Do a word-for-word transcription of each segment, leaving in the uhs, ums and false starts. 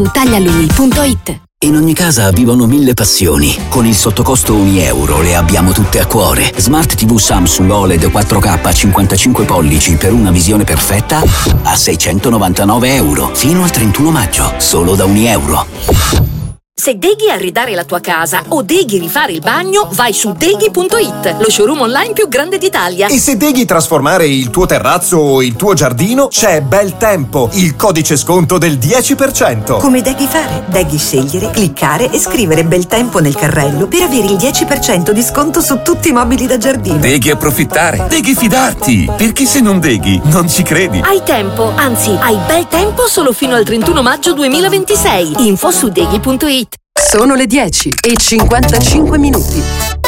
taglialui punto it. In ogni casa vivono mille passioni. Con il sottocosto un euro le abbiamo tutte a cuore. Smart tivù Samsung O L E D quattro K cinquantacinque pollici per una visione perfetta a seicentonovantanove euro. Fino al trentuno maggio, solo da un euro. Se deghi arredare la tua casa o deghi rifare il bagno, vai su deghi punto it, lo showroom online più grande d'Italia. E se deghi trasformare il tuo terrazzo o il tuo giardino, c'è Bel Tempo, il codice sconto del dieci per cento. Come deghi fare? Deghi scegliere, cliccare e scrivere Bel Tempo nel carrello per avere il dieci per cento di sconto su tutti i mobili da giardino. Deghi approfittare, deghi fidarti, perché se non deghi non ci credi. Hai tempo, anzi hai bel tempo solo fino al trentuno maggio duemilaventisei. Info su deghi punto it. Sono le dieci e cinquantacinque minuti.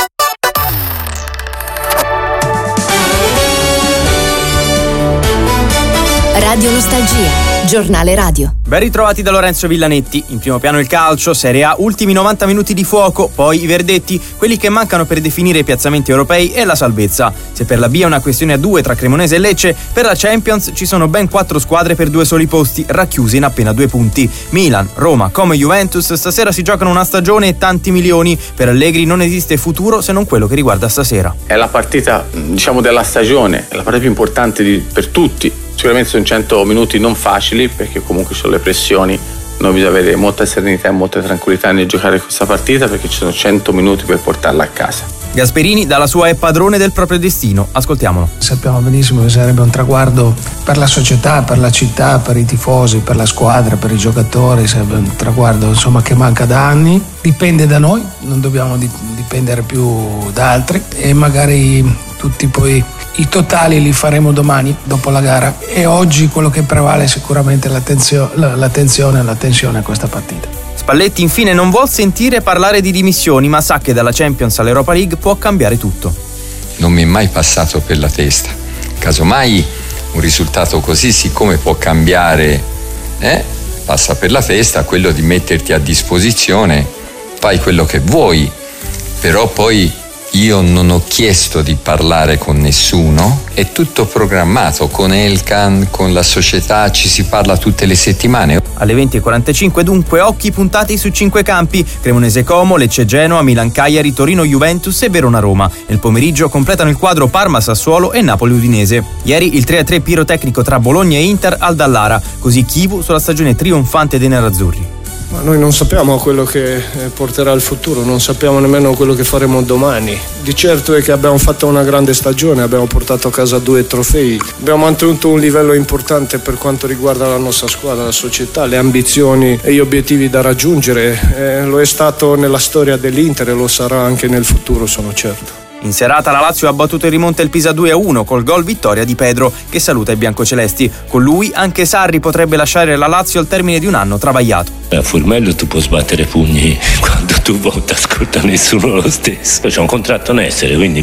Radio Nostalgia, giornale radio. Ben ritrovati da Lorenzo Villanetti. In primo piano il calcio, Serie A, ultimi novanta minuti di fuoco, poi i verdetti, quelli che mancano per definire i piazzamenti europei e la salvezza. Se per la B è una questione a due tra Cremonese e Lecce, per la Champions ci sono ben quattro squadre per due soli posti, racchiuse in appena due punti. Milan, Roma, come Juventus, stasera si giocano una stagione e tanti milioni. Per Allegri non esiste futuro se non quello che riguarda stasera. È la partita, diciamo, della stagione, è la partita più importante di, per tutti. Sicuramente sono cento minuti non facili, perché comunque ci sono le pressioni. Noi bisogna avere molta serenità e molta tranquillità nel giocare questa partita, perché ci sono cento minuti per portarla a casa. Gasperini dalla sua è padrone del proprio destino. Ascoltiamolo. Sappiamo benissimo che sarebbe un traguardo per la società, per la città, per i tifosi, per la squadra, per i giocatori. Sarebbe un traguardo, insomma, che manca da anni. Dipende da noi, non dobbiamo dipendere più da altri, e magari tutti poi i totali li faremo domani dopo la gara, e oggi quello che prevale è sicuramente l'attenzione, l'attenzione e la tensione a questa partita. Spalletti infine non vuol sentire parlare di dimissioni, ma sa che dalla Champions all'Europa League può cambiare tutto. Non mi è mai passato per la testa. Casomai un risultato così, siccome può cambiare, eh, passa per la testa quello di metterti a disposizione, fai quello che vuoi, però poi io non ho chiesto di parlare con nessuno, è tutto programmato con Elkan, con la società, ci si parla tutte le settimane. Alle venti e quarantacinque dunque occhi puntati su cinque campi: Cremonese Como, Lecce Genoa, Milan Cagliari, Torino Juventus e Verona Roma. Nel pomeriggio completano il quadro Parma Sassuolo e Napoli Udinese. Ieri il tre a tre pirotecnico tra Bologna e Inter al Dallara, così Chivu sulla stagione trionfante dei nerazzurri. Ma noi non sappiamo quello che porterà il futuro, non sappiamo nemmeno quello che faremo domani. Di certo è che abbiamo fatto una grande stagione, abbiamo portato a casa due trofei, abbiamo mantenuto un livello importante per quanto riguarda la nostra squadra, la società, le ambizioni e gli obiettivi da raggiungere. Eh, lo è stato nella storia dell'Inter e lo sarà anche nel futuro, sono certo. In serata la Lazio ha battuto in rimonta il Pisa due a uno col gol vittoria di Pedro, che saluta i biancocelesti. Con lui anche Sarri potrebbe lasciare la Lazio al termine di un anno travagliato. A Formello tu puoi sbattere pugni quando tu vuoi, ti ascolta nessuno lo stesso. C'è un contratto in essere, quindi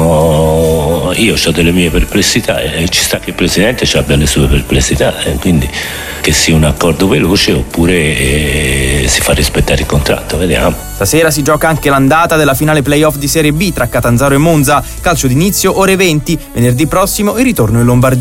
vediamo. Io ho delle mie perplessità e ci sta che il presidente abbia le sue perplessità, e quindi che sia un accordo veloce oppure eh, si fa rispettare il contratto, vediamo. Stasera si gioca anche l'andata della finale playoff di Serie B tra Catanzaro e Monza. Calcio d'inizio ore venti. Venerdì prossimo il ritorno in Lombardia.